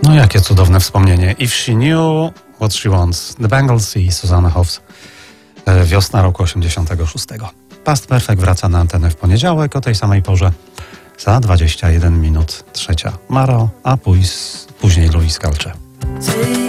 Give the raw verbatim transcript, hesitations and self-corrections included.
No jakie cudowne wspomnienie. If she knew what she wants. The Bangles i Susanna Hoffs. Wiosna roku osiemdziesiątego szóstego. Past Perfect wraca na antenę w poniedziałek o tej samej porze. Za dwadzieścia jeden minut trzecia Maro, a później Louis Calcze.